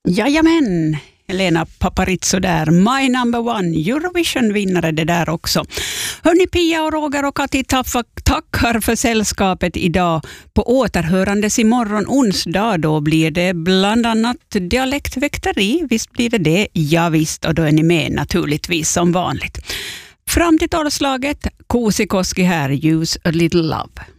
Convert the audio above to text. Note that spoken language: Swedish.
Jajamän, Helena Paparizou där. My number one, Eurovision-vinnare det där också. Hörni, Pia och Roger och Kati tackar för sällskapet idag. På återhörandes imorgon onsdag, då blir det bland annat dialektväkteri. Visst blir det? Ja visst, och då är ni med naturligtvis som vanligt. Fram till tolvslaget, Kuusikoski här, Use a little love.